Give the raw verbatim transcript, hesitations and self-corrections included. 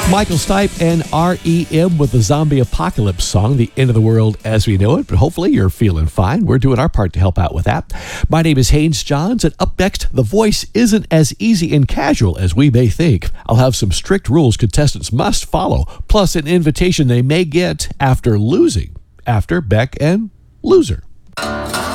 Michael Stipe and R E M with the zombie apocalypse song, The End of the World as We Know It. But hopefully you're feeling fine. We're doing our part to help out with that. My name is Haynes Johns, and up next, The Voice isn't as easy and casual as we may think. I'll have some strict rules contestants must follow, plus an invitation they may get after losing, after Beck and Loser.